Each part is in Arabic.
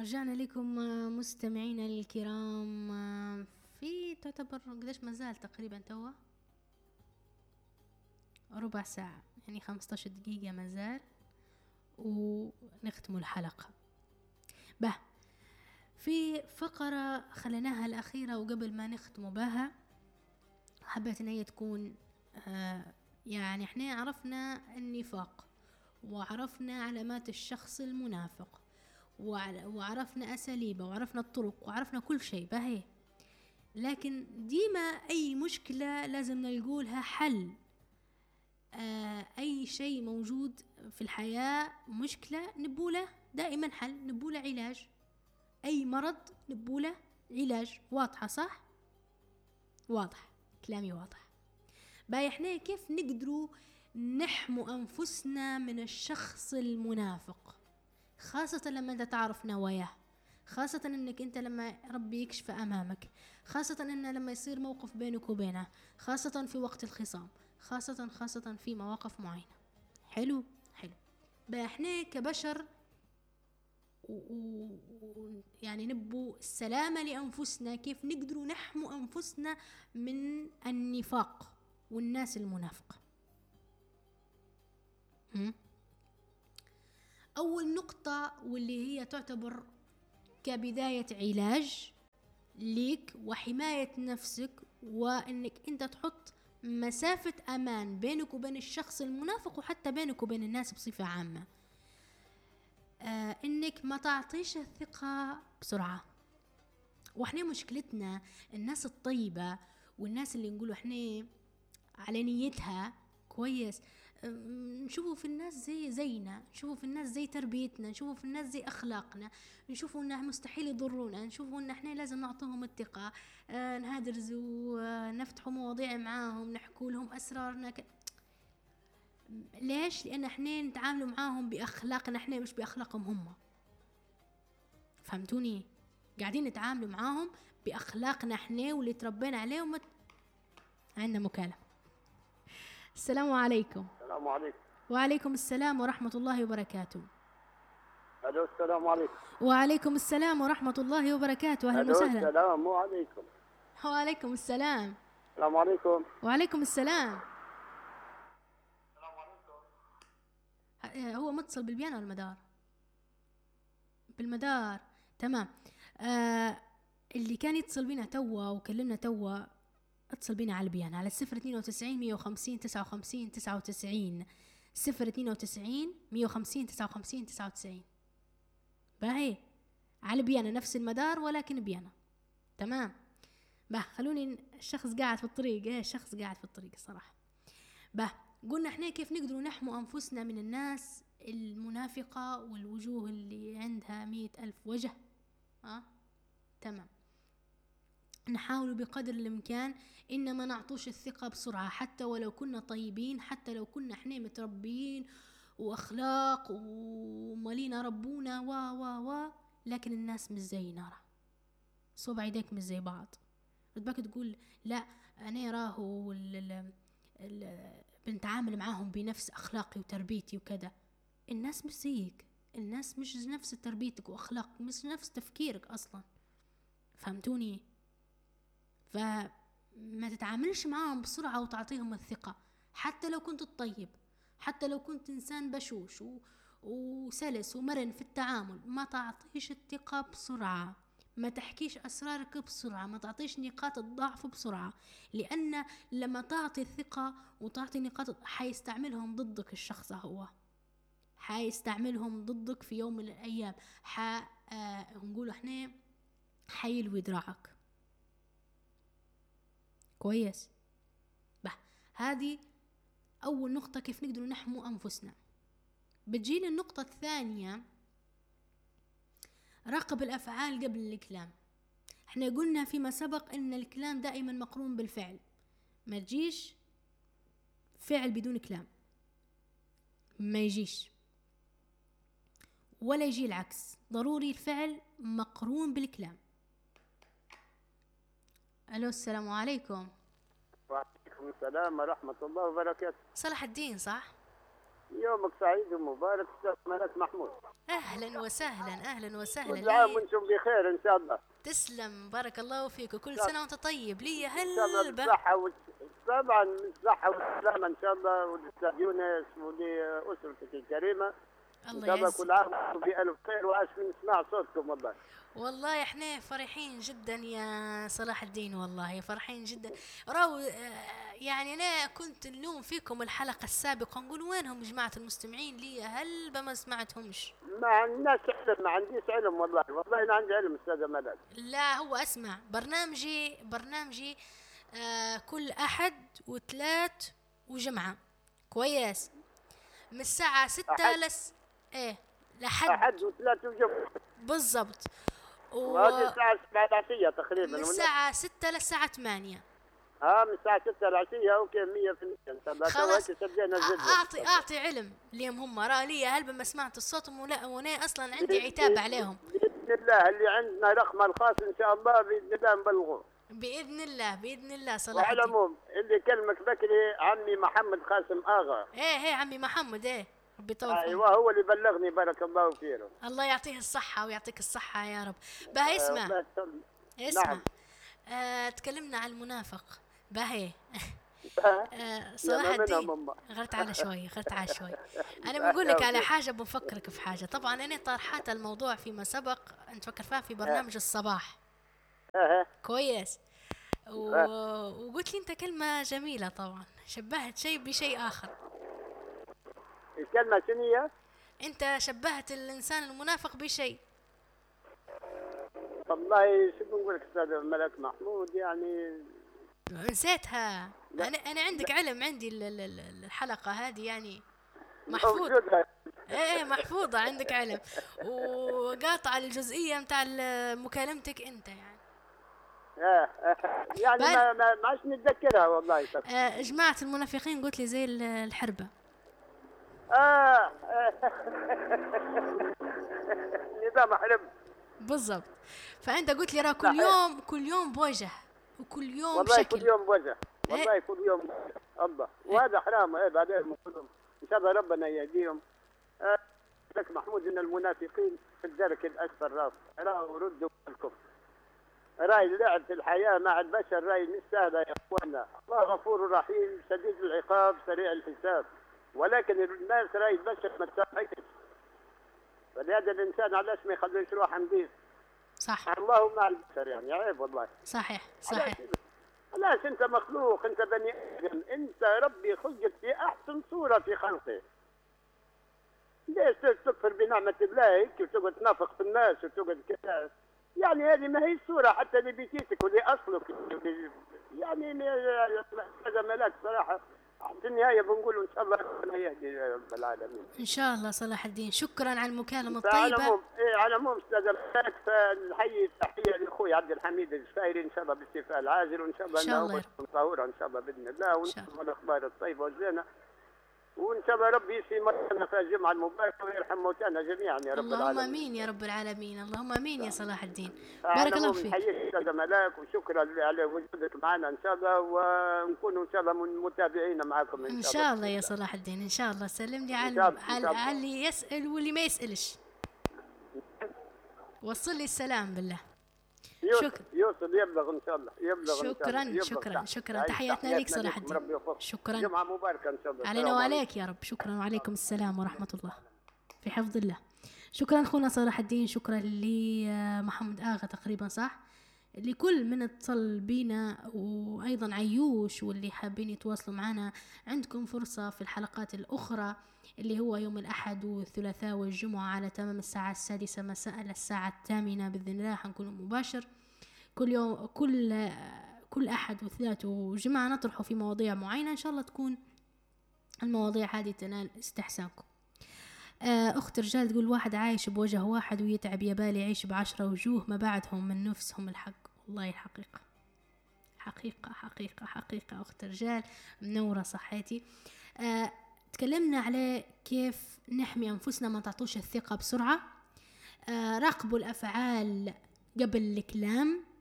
رجعنا لكم مستمعينا الكرام. في تعتبر قديش مازال تقريبا توا ربع ساعة، يعني 15 دقيقة مازال ونختم الحلقة. في فقرة خليناها الأخيرة، وقبل ما نختم بها حبيت أن هي تكون يعني احنا عرفنا النفاق وعرفنا علامات الشخص المنافق وعرفنا أساليبه وعرفنا الطرق وعرفنا كل شيء باهي، لكن ديما أي مشكلة لازم نلقولها حل. أي شيء موجود في الحياة مشكلة نبوله دائما حل، نبوله علاج. أي مرض نبوله علاج. واضحة صح؟ واضح كلامي واضح. باي احنا كيف نقدروا نحمو أنفسنا من الشخص المنافق، خاصة لما انت تعرف نواياه، خاصة انك انت لما ربي يكشف امامك، خاصة ان لما يصير موقف بينك وبينه، خاصة في وقت الخصام، خاصة في مواقف معينة. حلو. بقى احنا كبشر يعني نبو السلامة لأنفسنا، كيف نقدروا نحمو أنفسنا من النفاق والناس المنافقة. أول نقطة واللي هي تعتبر كبداية علاج ليك وحماية نفسك، وإنك أنت تحط مسافة أمان بينك وبين الشخص المنافق وحتى بينك وبين الناس بصفة عامة. إنك ما تعطيش الثقة بسرعة. وإحنا مشكلتنا الناس الطيبة والناس اللي نقولوا إحنا على نيتها كويس، نشوفوا في الناس زينا، نشوفوا في الناس زي تربيتنا، نشوفوا في الناس زي أخلاقنا، نشوفوا إنه مستحيل يضرونا، نشوفوا إن إحنا لازم نعطيهم الثقة، نهدرزوا، نفتحوا مواضيع معاهم، نحكوا لهم أسرارنا ليش؟ لأن إحنا نتعاملوا معاهم بأخلاقنا إحنا مش بأخلاقهم هم. فهمتوني؟ قاعدين نتعاملوا معاهم بأخلاقنا إحنا واللي تربينا عليه عندنا مكالمة. السلام عليكم. السلام عليكم. وعليكم السلام ورحمة الله وبركاته. الو السلام عليكم. وعليكم السلام ورحمة الله وبركاته. أهلا وسهلا. السلام عليكم. وعليكم السلام. السلام عليكم. وعليكم السلام. هو متصل بالبيان ولا المدار؟ بالمدار. تمام. اللي كان يتصل بينا توا وكلمنا توا اتصل بينا على البيان على 092 150 59 99 092 150 59 99. باهي على بيانا نفس المدار ولكن بيانا. تمام. خلوني الشخص قاعد في الطريق. الشخص قاعد في الطريق الصراحة. قلنا احنا كيف نقدروا نحمو أنفسنا من الناس المنافقة والوجوه اللي عندها 100,000 وجه. تمام. نحاول بقدر الإمكان إن ما نعطوش الثقة بسرعة، حتى ولو كنا طيبين، حتى لو كنا احنا متربيين وأخلاق ومالينا ربونا و لكن الناس مش زينا، صوب عيديك مش زي بعض. بدك تقول لا أنا راهو بنتعامل معاهم بنفس أخلاقي وتربيتي وكذا. الناس مش زيك، الناس مش نفس تربيتك وأخلاق، مش نفس تفكيرك أصلا. فهمتوني؟ فما تتعاملش معاهم بسرعة وتعطيهم الثقة، حتى لو كنت طيب، حتى لو كنت إنسان بشوش وسلس ومرن في التعامل. ما تعطيش الثقة بسرعة، ما تحكيش أسرارك بسرعة، ما تعطيش نقاط الضعف بسرعة، لأن لما تعطي الثقة وتعطي نقاط حيستعملهم ضدك. الشخص هو حيستعملهم ضدك في يوم من الأيام. نقول احنا حيلوي دراعك. كويس. هذه أول نقطة كيف نقدر نحمو أنفسنا. بتجينا النقطة الثانية، راقب الأفعال قبل الكلام. احنا قلنا فيما سبق ان الكلام دائما مقرون بالفعل، ما تجيش فعل بدون كلام، ما يجيش، ولا يجي العكس، ضروري الفعل مقرون بالكلام. الو السلام عليكم. وعليكم السلام ورحمة الله وبركاته. صلاح الدين صح؟ يومك سعيد ومبارك أستاذ ملك محمود. اهلا وسهلا، اهلا وسهلا كل عام لي. وانتم بخير إن شاء الله. تسلم، بارك الله فيك، وكل إن سنة وانت طيب. لي شاء الله هلبة. بالصحة طبعا بالصحة والسلامة إن شاء الله، والأستاذ يونس ولأسرتك الكريمة. إن الله شاء الله كل يعزك. عام وانتم بألف خير، وعاش نسمع صوتكم والله. والله احنا فرحين جدا يا صلاح الدين، والله فرحين جدا. راو يعني انا كنت نلوم فيكم الحلقة السابقة نقول وينهم جماعة المستمعين، لي هل ما سمعتهمش؟ ما عندناش علم، ما عنديش علم والله، والله أنا عندي علم أستاذ ملك. لا هو اسمع، برنامجي كل احد وثلاث وجمعة، كويس، من الساعة 6 أحد ايه لحد أحد وثلاثة وجمعة، بالضبط. وهذه ومن الساعة 7 العشية تقريبا ولا؟ الساعة 6 للساعة 8. من الساعة 6 العشية. أوكي 100% إن شاء الله. تو خلاص. هيك سجلنا الجدول. اعطي علم ليهم هم، راه لي هل ما سمعت صوتهم ولا وانا اصلا عندي عتاب عليهم. بإذن الله اللي عندنا رقم الخاص إن شاء الله بإذن الله نبلغوه. باذن الله صلاح وعلى الدين. العموم اللي كلمك بكري عمي محمد قاسم آغا. ايه عمي محمد، ربي يطول في عمره. أيوة هو اللي بلغني، بارك الله فيه. الله يعطيه الصحة ويعطيك الصحة يا رب. باه اسمع، الله يسلمك. اسمع. نعم. تكلمنا عن المنافق. باهي. صلاح يلا منهم الدين، أما. غرت على شوي. انا بنقول لك على حاجه، بنفكرك في حاجه. طبعا انا طرحت الموضوع فيما سبق، انت فكر فيها في برنامج الصباح، كويس. وقلت لي انت كلمه جميله، طبعا شبهت شيء بشيء اخر. الكلمة شنية؟ انت شبهت الانسان المنافق بشيء. والله شو بنقول لك أستاذ ملك محمود، يعني نسيتها. انا عندك علم، عندي الحلقه هذه يعني محفوظ. موجودة. ايه محفوظة، عندك علم. وقاطع الجزئية متاع مكالمتك انت يعني. يعني ما عادش نتذكرها والله. جماعة المنافقين قلت لي زي الحربة. نظام حرب بالضبط. فانت قلت لي راه كل يوم بوجه، وكل يوم والله بشكل. كل يوم بوجه، والله كل يوم الله، وهذا حرام. بعدين المفروض ان شاء الله ربنا يهديهم. لك محمود ان المنافقين في الدرك الاسفل، راهو ردوا بالكفر. راي اللعب في الحياه مع البشر راي مش سهله يا اخوانا. الله غفور رحيم شديد العقاب سريع الحساب، ولكن الناس راي البشر ما تسامحكش. فلهذا الانسان علاش ما يخليش روحه نظيف؟ صح. الله مع البشر، يعني عيب والله. صحيح. علاش انت مخلوق، انت بني ادم، انت ربي خلقك في احسن صوره في خلقه. ليش تكفر بنعمه الله هيك وتقعد تنافق في الناس وتقعد كذا؟ يعني هذه ما هي الصوره حتى لبيتك ولاصلك. يعني هذا ملاك صراحه. في النهايه بنقول ان شاء الله ربنا يهدي يا رب العالمين. ان شاء الله صلاح الدين، شكرا على المكالمة على الطيبة. العموم استاذ ملاك، فنحيي تحيه لاخوي عبد الحميد الجفايري ان شاء الله بالشفاء العاجل، وان شاء الله انه طهوره ان شاء الله باذن الله، ونسمع الاخبار الطيبه والزينه، وان شاء الله ربي يشفي مرضانا في الجمعه المباركه ويرحم موتانا جميعا يا رب العالمين. اللهم امين يا رب العالمين، اللهم امين يا صلاح الدين. بارك الله فيك. نحييك استاذ ملاك، وشكرا على وجودك معنا ان شاء الله، ونكون ان شاء الله متابعين معكم ان شاء الله يا صلاح الدين. ان شاء الله سلم لي على اللي يسال واللي ما يسالش. وصل لي السلام بالله. يوصل يبلغ ان شاء الله، شكرا. تحياتنا لك صلاح الدين. شكرا. جمعة مباركة ان شاء الله. علينا وعليك يا رب. شكرا، وعليكم السلام ورحمة الله، في حفظ الله. شكرا اخونا صلاح الدين، شكرا لمحمد آغا تقريبا، صح، لكل من اتصل بينا، وايضا عيوش، واللي حابين يتواصلوا معنا. عندكم فرصة في الحلقات الاخرى اللي هو يوم الأحد والثلاثاء والجمعة على تمام الساعة 6 مساء للساعة 8 بإذن الله. حنكون مباشر كل يوم، كل أحد وثلاث وجمعة نطرحه في مواضيع معينة، إن شاء الله تكون المواضيع هذه تنال استحسانكم. أخت رجال تقول واحد عايش بوجه واحد ويتعب يبالي يعيش ب10 وجوه، ما بعدهم من نفسهم الحق. والله الحقيقة حقيقة أخت رجال منورة، صحيتي. تكلمنا على كيف نحمي أنفسنا، ما تعطوش الثقة بسرعة. راقبوا الأفعال قبل الكلام.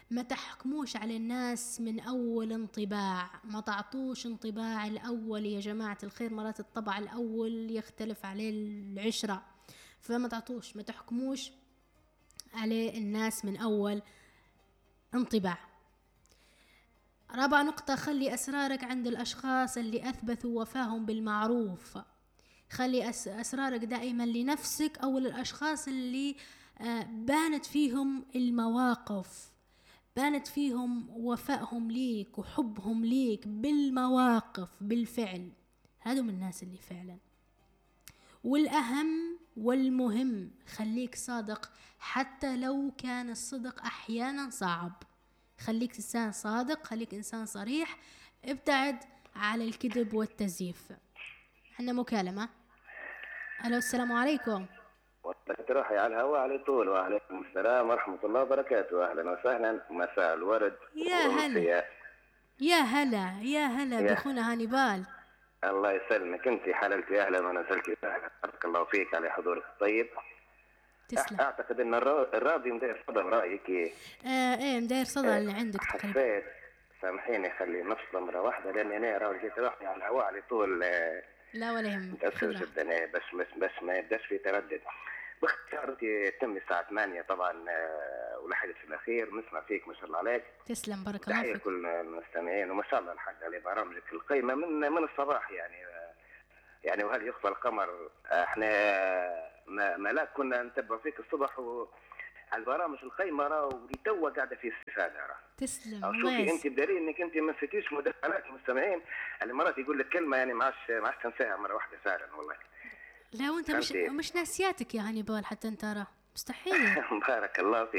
ما تحكموش على الناس من أول انطباع، ما تعطوش انطباع الأول يا جماعة الخير، مرات الطبع الأول يختلف عليه العشرة، فما تعطوش، ما تحكموش على الناس من أول انطباع. رابع نقطة، خلي أسرارك عند الأشخاص اللي أثبتوا وفاهم بالمعروف. خلي أسرارك دائما لنفسك أو للأشخاص اللي بانت فيهم المواقف، بانت فيهم وفائهم ليك وحبهم ليك بالمواقف بالفعل، هذو من الناس اللي فعلا. والأهم والمهم، خليك صادق حتى لو كان الصدق أحيانا صعب. خليك إنسان صادق، خليك إنسان صريح، ابتعد على الكذب والتزييف. عندنا مكالمة. ألو، السلام عليكم. تروحي على الهواء على طول. وعليكم السلام ورحمة الله وبركاته. أهلا وسهلا، مساء الورد. يا هلا يا هلا يا هلا بأخونا هانيبال. الله يسلمك، انت حللتي اهلا ونزلتي اهلا، بارك الله فيك على حضورك الطيب. تسلم. اعتقد ان الراضي مدير صدى، رايك ايه؟ ايه مدير صدى اللي عندك تقريبا. حسيت، سامحيني خلي نفصل مره واحده لان انا راجل جيت روحي على الهواء على طول. لا ولا يهمك، متأسف جدا، بس ما يبداش في تردد. باختيارتي تم الساعه 8 طبعا، ولحقت في الاخير نسمع فيك ما شاء الله عليك. تسلم، بارك الله فيك. كل المستمعين وما شاء الله الحق على برامجك القيمه من الصباح يعني وهل يخفى القمر. احنا ما لا كنا نتبع فيك الصبح على البرامج القيمه ولتوا قاعده في استفاده. تسلم. شوفي انت بدليل انك انت ما نسيتيش مداخلات المستمعين اللي مرات يقول لك كلمه يعني ما عادش تنساها مره واحده فعلا والله. لا وانت مش ناسياتك يا هانيبال حتى انت، ترى مستحيل. بارك الله فيك.